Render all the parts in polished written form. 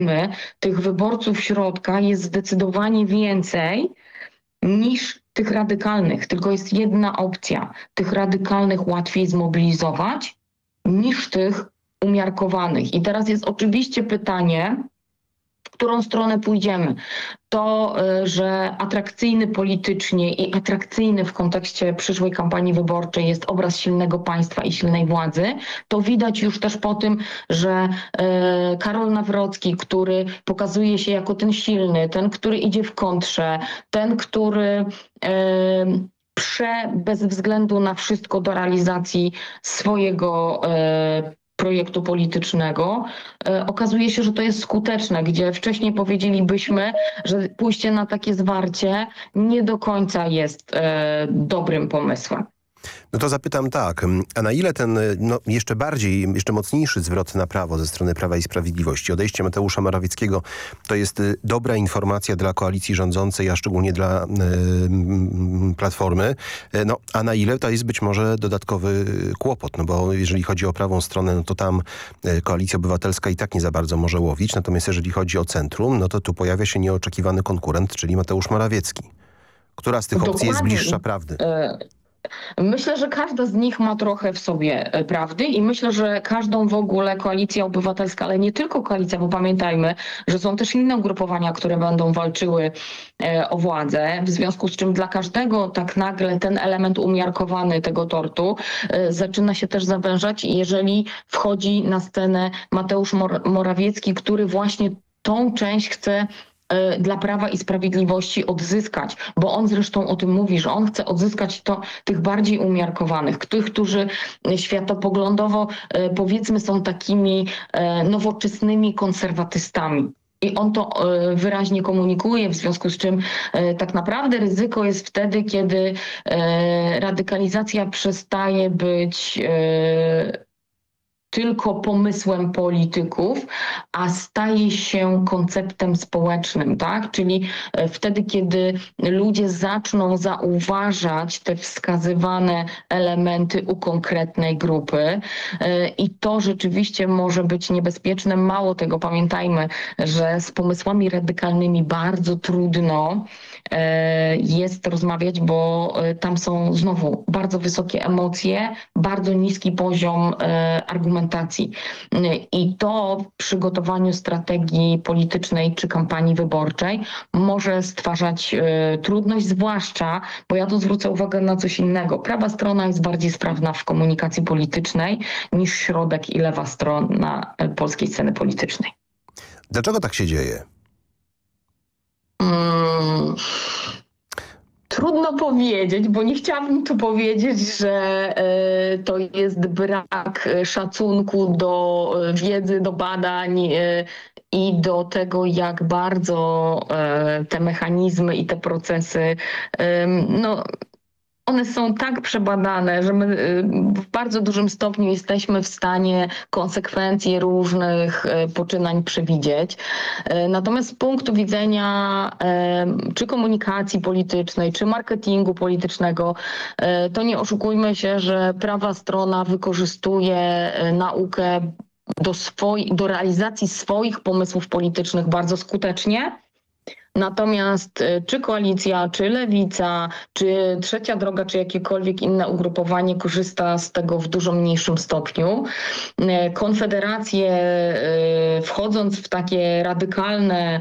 tych wyborców środka jest zdecydowanie więcej niż tych radykalnych. Tylko jest jedna opcja. Tych radykalnych łatwiej zmobilizować niż tych umiarkowanych. I teraz jest oczywiście pytanie, w którą stronę pójdziemy. To, że atrakcyjny politycznie i atrakcyjny w kontekście przyszłej kampanii wyborczej jest obraz silnego państwa i silnej władzy, to widać już też po tym, że Karol Nawrocki, który pokazuje się jako ten silny, ten, który idzie w kontrze, ten, który bez względu na wszystko do realizacji swojego projektu politycznego, okazuje się, że to jest skuteczne, gdzie wcześniej powiedzielibyśmy, że pójście na takie zwarcie nie do końca jest dobrym pomysłem. No to zapytam tak, a na ile ten jeszcze mocniejszy zwrot na prawo ze strony Prawa i Sprawiedliwości, odejście Mateusza Morawieckiego, to jest dobra informacja dla koalicji rządzącej, a szczególnie dla Platformy, a na ile to jest być może dodatkowy kłopot, no bo jeżeli chodzi o prawą stronę, no to tam Koalicja Obywatelska i tak nie za bardzo może łowić, natomiast jeżeli chodzi o centrum, no to tu pojawia się nieoczekiwany konkurent, czyli Mateusz Morawiecki. Która z tych opcji jest bliższa prawdy? Myślę, że każda z nich ma trochę w sobie prawdy i myślę, że każdą w ogóle Koalicja Obywatelska, ale nie tylko koalicja, bo pamiętajmy, że są też inne ugrupowania, które będą walczyły o władzę, w związku z czym dla każdego tak nagle ten element umiarkowany tego tortu zaczyna się też zawężać, jeżeli wchodzi na scenę Mateusz Morawiecki, który właśnie tą część chce dla Prawa i Sprawiedliwości odzyskać, bo on zresztą o tym mówi, że on chce odzyskać tych bardziej umiarkowanych, tych, którzy światopoglądowo powiedzmy są takimi nowoczesnymi konserwatystami. I on to wyraźnie komunikuje, w związku z czym tak naprawdę ryzyko jest wtedy, kiedy radykalizacja przestaje być tylko pomysłem polityków, a staje się konceptem społecznym, tak? Czyli wtedy, kiedy ludzie zaczną zauważać te wskazywane elementy u konkretnej grupy i to rzeczywiście może być niebezpieczne. Mało tego, pamiętajmy, że z pomysłami radykalnymi bardzo trudno jest rozmawiać, bo tam są znowu bardzo wysokie emocje, bardzo niski poziom argumentacji. I to w przygotowaniu strategii politycznej czy kampanii wyborczej może stwarzać trudność, zwłaszcza, bo ja tu zwrócę uwagę na coś innego. Prawa strona jest bardziej sprawna w komunikacji politycznej niż środek i lewa strona polskiej sceny politycznej. Dlaczego tak się dzieje? Trudno powiedzieć, bo nie chciałabym tu powiedzieć, że to jest brak szacunku do wiedzy, do badań i do tego, jak bardzo te mechanizmy i te procesy one są tak przebadane, że my w bardzo dużym stopniu jesteśmy w stanie konsekwencje różnych poczynań przewidzieć. Natomiast z punktu widzenia czy komunikacji politycznej, czy marketingu politycznego, to nie oszukujmy się, że prawa strona wykorzystuje naukę do realizacji swoich pomysłów politycznych bardzo skutecznie. Natomiast czy koalicja, czy lewica, czy Trzecia Droga, czy jakiekolwiek inne ugrupowanie korzysta z tego w dużo mniejszym stopniu. Konfederacje, wchodząc w takie radykalne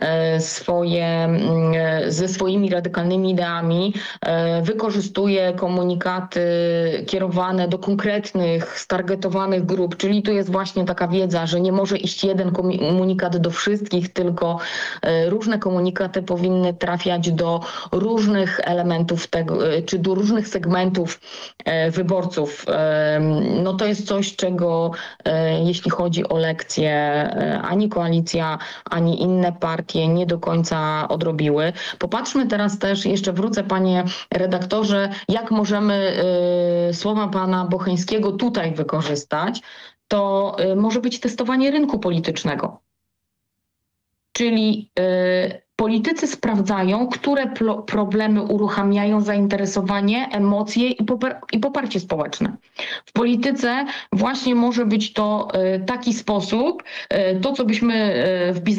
ze swoimi radykalnymi ideami, wykorzystuje komunikaty kierowane do konkretnych, stargetowanych grup, czyli tu jest właśnie taka wiedza, że nie może iść jeden komunikat do wszystkich, tylko różne komunikaty powinny trafiać do różnych elementów tego, czy do różnych segmentów wyborców. No to jest coś, czego jeśli chodzi o lekcje, ani koalicja, ani inne partie nie do końca odrobiły. Popatrzmy teraz też, jeszcze wrócę panie redaktorze, jak możemy słowa pana Bocheńskiego tutaj wykorzystać. To może być testowanie rynku politycznego. Czyli Politycy sprawdzają, które problemy uruchamiają zainteresowanie, emocje i poparcie społeczne. W polityce właśnie może być to taki sposób, to co byśmy w biznesie